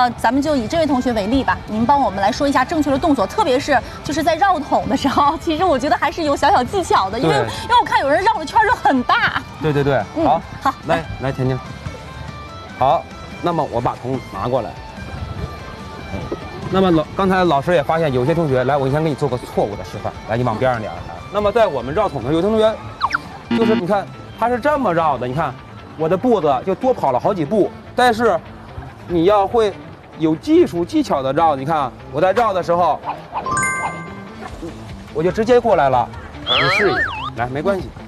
呢，咱们就以这位同学为例吧，您帮我们来说一下正确的动作，特别是就是在绕桶的时候，其实我觉得还是有小小技巧的，因为我看有人绕的圈就很大。 对对对，好， 来甜甜，好，那么我把桶拿过来。那么刚才老师也发现有些同学，来，我先给你做个错误的示范，来，你往边上点。那么在我们绕桶的有些同学，就是你看他是这么绕的，你看我的步子就多跑了好几步，但是你要会有技术技巧的绕，你看我在绕的时候，我就直接过来了，你试一下，来，没关系。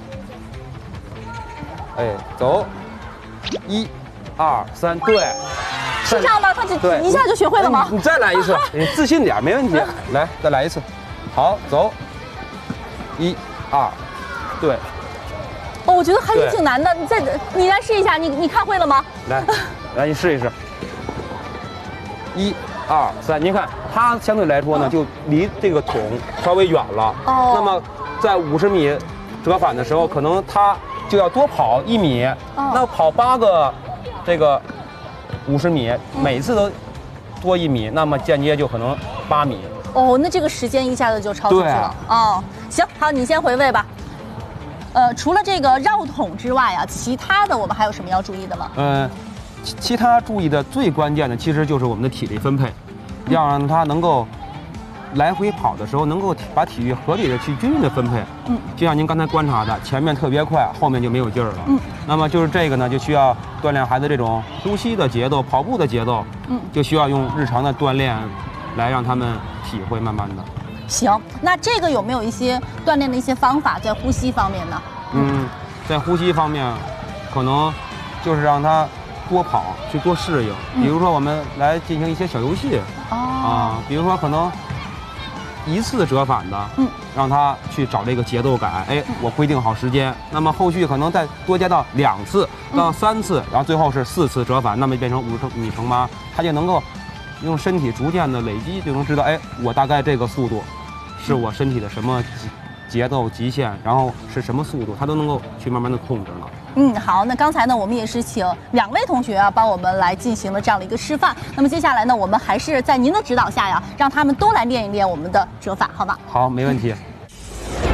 哎，走，1、2、3，对， 是这样吗？他一下就学会了吗？ 你再来一次，你自信点，没问题。来，再来一次。好，走，1、2，对。 哦，我觉得还是挺难的。你来试一下，你看会了吗？ 来，你试一试。1、2、3，您看它相对来说呢，就离这个桶稍微远了。哦。那么在50米折返的时候，可能它就要多跑1米。哦。那跑8个这个50米，每次都多1米，那么间接就可能8米。 哦，那这个时间一下子就超出去了。哦，行，好，你先回味吧。除了这个绕桶之外啊，其他的我们还有什么要注意的吗？ 其他注意的最关键的其实就是我们的体力分配，要让它能够来回跑的时候能够把体力合理的去均匀的分配。就像您刚才观察的，前面特别快，后面就没有劲儿了。那么就是这个呢，就需要锻炼孩子这种呼吸的节奏、跑步的节奏。就需要用日常的锻炼来让他们体会，慢慢的。 行，那这个有没有一些锻炼的一些方法在呼吸方面呢？ 在呼吸方面，可能就是让他多跑，去多适应。比如说，我们来进行一些小游戏。比如说可能1次折返的，让他去找这个节奏感。哎，我规定好时间，那么后续可能再多加到2次到3次，然后最后是4次折返，那么变成50米乘8，他就能够用身体逐渐的累积，就能知道，哎，我大概这个速度是我身体的什么节奏极限，然后是什么速度，他都能够去慢慢的控制了。 好，那刚才呢，我们也是请2位同学啊，帮我们来进行了这样的一个示范。那么接下来呢，我们还是在您的指导下呀，让他们都来练一练我们的折返，好吗？ 好，没问题。